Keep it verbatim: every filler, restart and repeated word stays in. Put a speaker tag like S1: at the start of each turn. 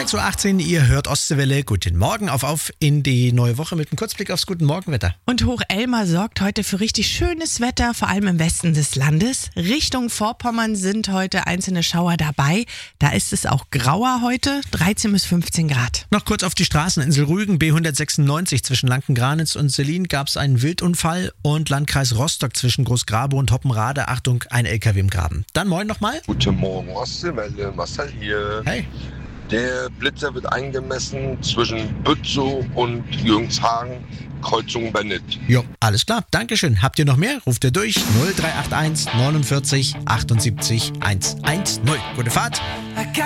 S1: sechs Uhr achtzehn, ihr hört Ostseewelle. Guten Morgen, auf auf in die neue Woche mit einem Kurzblick aufs Guten Morgenwetter.
S2: Und Hoch-Elmar sorgt heute für richtig schönes Wetter, vor allem im Westen des Landes. Richtung Vorpommern sind heute einzelne Schauer dabei. Da ist es auch grauer heute, dreizehn bis fünfzehn Grad.
S1: Noch kurz auf die Straßeninsel Rügen, B hundertsechsundneunzig zwischen Lanken-Granitz und Selin gab es einen Wildunfall und Landkreis Rostock zwischen Großgrabe und Hoppenrade. Achtung, ein L K W im Graben. Dann moin nochmal.
S3: Guten Morgen, Ostseewelle, Marcel hier.
S1: Hey.
S3: Der Blitzer wird eingemessen zwischen Bützow und Jürgenshagen, Kreuzung Bennett.
S1: Jo, alles klar, Dankeschön. Habt ihr noch mehr? Ruft ihr durch null drei acht eins neunundvierzig achtundsiebzig hundertzehn. Gute Fahrt.